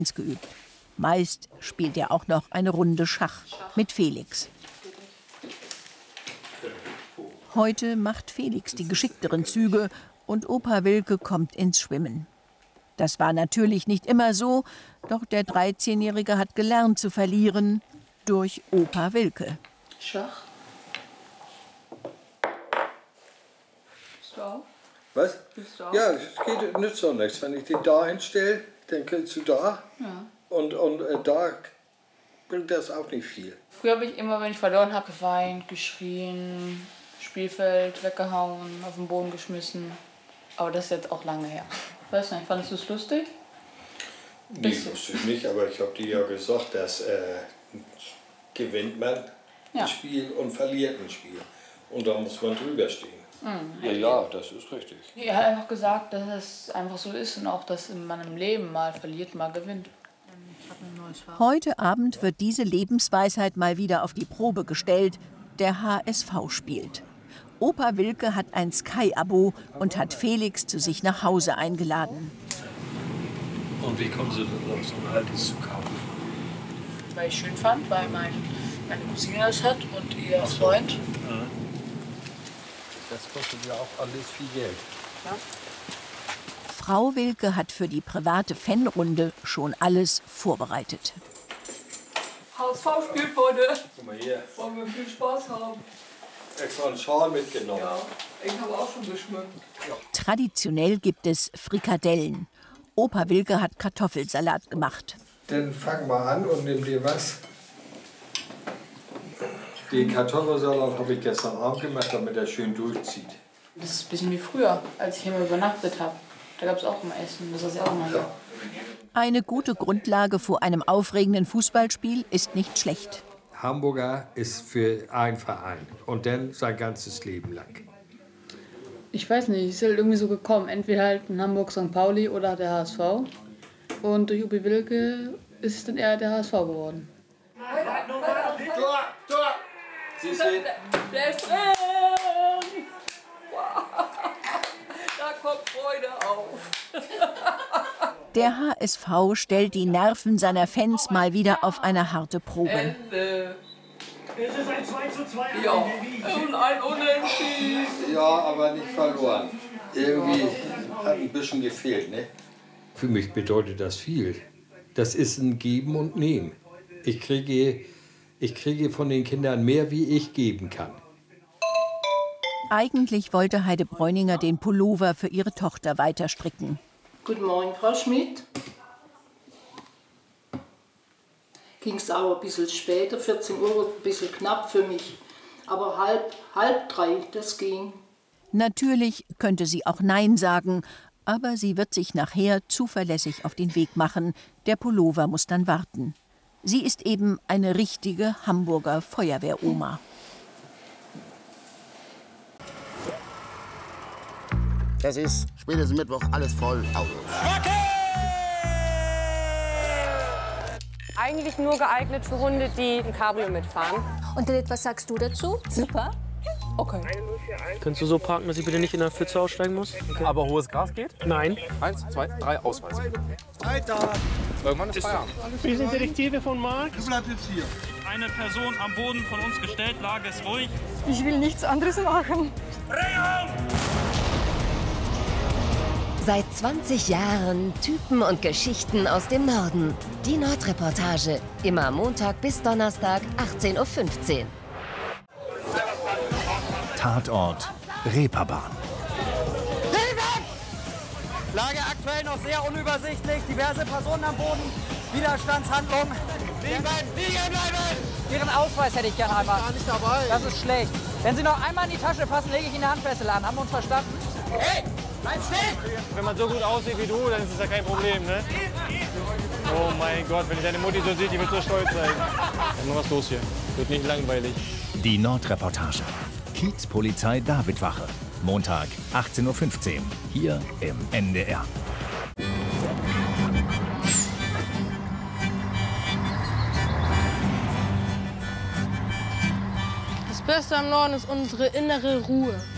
geübt. Meist spielt er auch noch eine Runde Schach mit Felix. Heute macht Felix die geschickteren Züge und Opa Wilke kommt ins Schwimmen. Das war natürlich nicht immer so, doch der 13-Jährige hat gelernt zu verlieren durch Opa Wilke. Schach. Bist du auch? Was? Bist du auch? Ja, es geht nützt auch nichts. Wenn ich den da hinstelle, dann kannst du da. Ja. Und da bringt das auch nicht viel. Früher habe ich immer, wenn ich verloren habe, geweint, geschrien, Spielfeld weggehauen, auf den Boden geschmissen. Aber das ist jetzt auch lange her. Weiß nicht, fandest du es lustig? Nee, lustig nicht, aber ich habe dir ja gesagt, dass gewinnt man ein Spiel und verliert ein Spiel. Und da muss man drüber stehen. Ja, das ist richtig. Er hat einfach gesagt, dass es einfach so ist und auch, dass man im Leben mal verliert, mal gewinnt. Heute Abend wird diese Lebensweisheit mal wieder auf die Probe gestellt. Der HSV spielt. Opa Wilke hat ein Sky-Abo und hat Felix zu sich nach Hause eingeladen. Und wie kommen Sie darauf, so ein altes zu kaufen? Weil ich schön fand, weil meine Cousine das hat und ihr Freund. Ja. Das kostet ja auch alles viel Geld. Ja. Frau Wilke hat für die private Fanrunde schon alles vorbereitet. HSV spielt heute. Guck mal hier. Wollen wir viel Spaß haben? Extra einen Schal mitgenommen. Ja, ich habe auch schon geschmückt. Traditionell gibt es Frikadellen. Opa Wilke hat Kartoffelsalat gemacht. Dann fang mal an und nimm dir was. Den Kartoffelsalat habe ich gestern Abend gemacht, damit er schön durchzieht. Das ist ein bisschen wie früher, als ich hier mal übernachtet habe. Da gab es auch immer Essen. Das ist ja auch mal so. Eine gute Grundlage vor einem aufregenden Fußballspiel ist nicht schlecht. Hamburger ist für einen Verein und dann sein ganzes Leben lang. Ich weiß nicht, es ist halt irgendwie so gekommen. Entweder halt in Hamburg St. Pauli oder der HSV. Und durch Opa Wilke ist es dann eher der HSV geworden. Tor! Sie sehen. Der ist drin! Wow. Da kommt Freude auf. Der HSV stellt die Nerven seiner Fans mal wieder auf eine harte Probe. Ende. Es ist ein 2:2. Ja, und ein Unentschieden. Ja, aber nicht verloren. Irgendwie hat ein bisschen gefehlt, ne? Für mich bedeutet das viel. Das ist ein Geben und Nehmen. Ich kriege von den Kindern mehr, wie ich geben kann. Eigentlich wollte Heide Bräuninger den Pullover für ihre Tochter weiter stricken. Guten Morgen, Frau Schmidt. Ging es aber ein bisschen später, 14 Uhr, ein bisschen knapp für mich. Aber halb 3, das ging. Natürlich könnte sie auch Nein sagen, aber sie wird sich nachher zuverlässig auf den Weg machen. Der Pullover muss dann warten. Sie ist eben eine richtige Hamburger Feuerwehroma. Es ist spätestens Mittwoch alles voll aus. Eigentlich nur geeignet für Hunde, die ein Cabrio mitfahren. Und was sagst du dazu? Super. Okay. Könntest du so parken, dass ich bitte nicht in der Pfütze aussteigen muss? Okay. Aber hohes Gras geht? Nein. 1, 2, 3, Ausweise. Weiter! Irgendwann ist Feierabend. Wir sind Detektive von Marc. Du bleibst jetzt hier. Eine Person am Boden von uns gestellt, Lage ist ruhig. Ich will nichts anderes machen. Seit 20 Jahren Typen und Geschichten aus dem Norden. Die Nordreportage. Immer Montag bis Donnerstag, 18:15 Uhr. Tatort Reeperbahn. Lage aktuell noch sehr unübersichtlich. Diverse Personen am Boden. Widerstandshandlung. Liegen bleiben! Ihren Ausweis hätte ich gerne einmal. Gar nicht dabei. Das ist schlecht. Wenn Sie noch einmal in die Tasche fassen, lege ich Ihnen eine Handfessel an. Haben wir uns verstanden? Hey! Bleib stehen! Wenn man so gut aussieht wie du, dann ist das ja kein Problem, ne? Oh mein Gott, wenn ich deine Mutti so sieht, die wird so stolz sein. Dann noch was los hier. Wird nicht langweilig. Die Nordreportage. Kiezpolizei Davidwache. Montag, 18:15 Uhr. Hier im NDR. Das Beste am Norden ist unsere innere Ruhe.